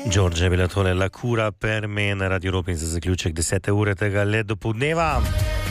Đorđe je bila tole La Cura per me na Radio Robin za zaključek 10. ure tega le dopoldneva.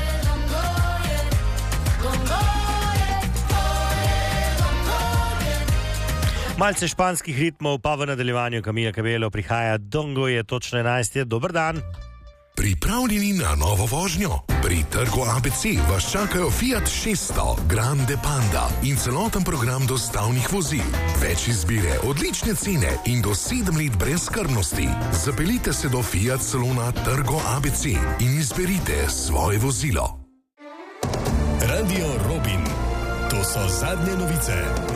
Malce španskih ritmov, pa v nadaljevanju Camila Cabello prihaja Dongo, je točno 11. Dober dan. Pripravljeni na novo vožnjo? Pri trgu ABC vas čakajo Fiat 600, Grande Panda in celoten program dostavnih vozil. Več izbire, odlične cene in do 7 let brezskrbnosti. Zapeljite se do Fiat salona Trgo ABC in izberite svoje vozilo. Radio Robin. To so zadnje novice.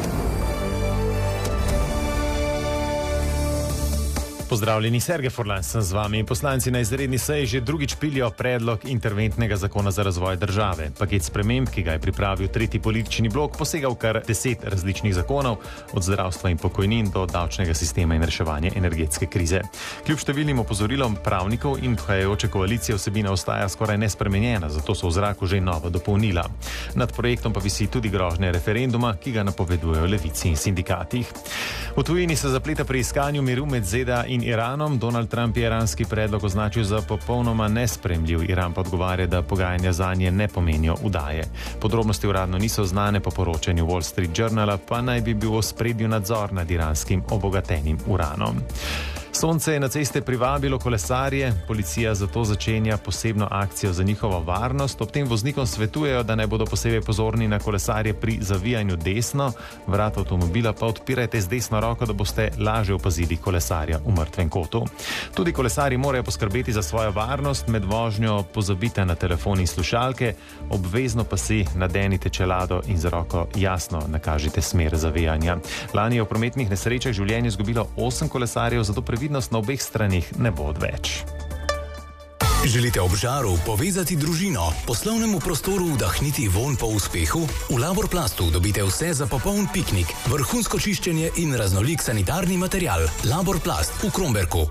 Pozdravljeni, Sergej Furlan sem z vami. Poslanci na izredni seji že drugič pilijo predlog interventnega zakona za razvoj države. Paket sprememb, ki ga je pripravil tretji politični blok, posega v kar 10 različnih zakonov, od zdravstva in pokojnin do davčnega sistema in reševanja energetske krize. Kljub številnim opozorilom pravnikov in odhajajoče koalicije vsebina ostaja skoraj nespremenjena, zato so v zraku že nova dopolnila. Nad projektom pa visi tudi grožnje referenduma, ki ga napovedujejo levici in sindikatih. V tujini se zapleta pri iskanju miru med ZDA in Iranom. Donald Trump je iranski predlog označil za popolnoma nesprejemljiv. Iran pa odgovarja, da pogajanja zanje ne pomenijo udaje. Podrobnosti uradno niso znane, po poročanju Wall Street Journala pa naj bi bil v ospredju nadzor nad iranskim obogatenim uranom. Sonce je na ceste privabilo kolesarje, policija zato začenja posebno akcijo za njihovo varnost. Ob tem voznikom svetujejo, da ne bodo posebej pozorni na kolesarje pri zavijanju desno, vrat avtomobila pa odpirajte z desno roko, da boste lažje opazili kolesarja v mrtvem kotu. Tudi kolesarji morajo poskrbeti za svojo varnost, med vožnjo pozabite na telefon in slušalke, obvezno pa si nadenite čelado in z roko jasno nakažite smer zavijanja. Lani je v prometnih nesrečah življenje izgubilo 8 kolesarjev, zato previdnost na obeh stranih ne bo odveč. Želite ob žaru povezati družino, poslovnemu prostoru vdahniti vonj po uspehu? V Laborplastu dobite vse za popoln piknik, vrhunsko čiščenje in raznolik sanitarni material. Laborplast v Kromberku.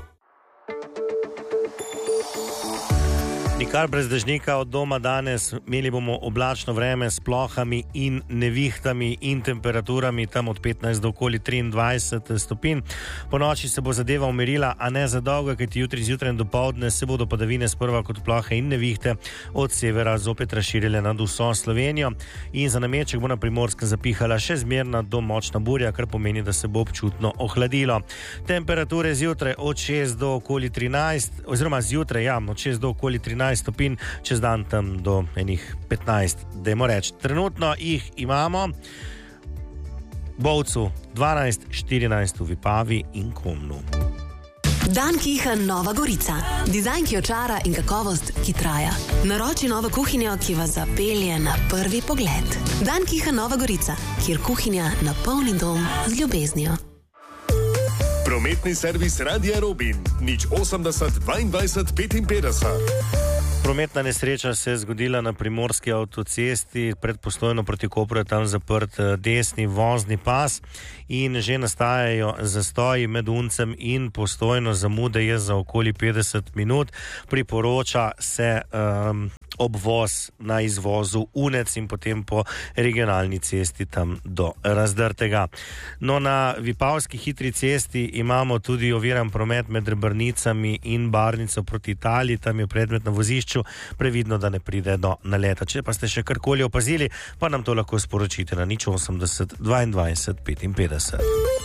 Nikar brez dežnika od doma danes. Imeli bomo oblačno vreme s plohami in nevihtami in temperaturami tam od 15 do okoli 23 stopinj. Po noči se bo zadeva umirila, a ne za dolgo, kajti jutri zjutraj in dopoldne se bodo padavine sprva kot plohe in nevihte od severa zopet razširile nad vso Slovenijo. In za nameček bo na Primorskem zapihala še zmerna do močna burja, kar pomeni, da se bo občutno ohladilo. Temperature zjutraj od 6 do okoli 13, oziroma zjutraj od 6 do okoli 13 stopinj, čez dan tam do enih 15, dajmo reči. Trenutno jih imamo v Bovcu 12, 14 v Vipavi in Komnu. Dan Kiha Nova Gorica. Dizajn, ki očara in kakovost, ki traja. Naroči novo kuhinjo, ki vas zapelje na prvi pogled. Dan Kiha Nova Gorica, kjer kuhinja napolni dom z ljubeznijo. Prometni servis Radia Robin. 080 22 55. Prometna nesreča se je zgodila na primorski avtocesti, pred Postojno proti Kopru je tam zaprt desni vozni pas in že nastajajo zastoji med Uncem in Postojno, zamude je za okoli 50 minut. Priporoča se obvoz na izvozu Unec in potem po regionalni cesti tam do Razdrtega. No, na Vipavski hitri cesti imamo tudi oviran promet med Rebrnicami in Barnico proti Italiji, tam je predmet na vozišču, previdno, da ne pride do naleta. Če pa ste še karkoli opazili, pa nam to lahko sporočite na 080 22 55.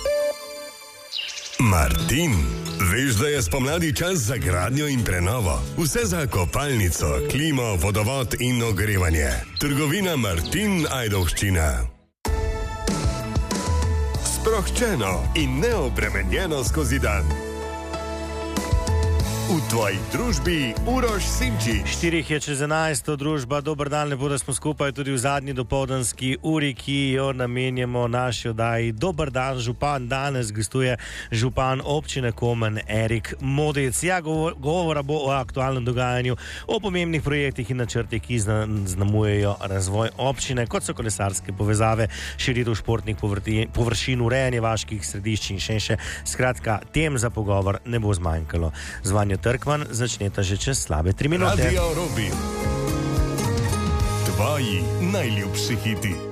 Martin, veš, da je spomladi čas za gradnjo in prenovo. Vse za kopalnico, klimo, vodovod in ogrevanje. Trgovina Martin Ajdovščina. Sproščeno in neobremenjeno skozi dan. V tvoji družbi Uroš Simčič. 4 je čez 11, družba, dober dan, lepo, da smo skupaj tudi v zadnji dopoldanski uri, ki jo namenjamo naši oddaji. Dober dan, župan. Danes gostuje župan občine Komen Erik Modec. Ja, govora bo o aktualnem dogajanju, o pomembnih projektih in načrtih, ki zaznamujejo razvoj občine, kot so kolesarske povezave, širitev športnih površin, urejanje vaških središč in še. Skratka, tem za pogovor ne bo zmanjkalo. Zvanje Trkman začneta že čez slabe 3 minute. Radio Robin. Tvoji najljubši hiti.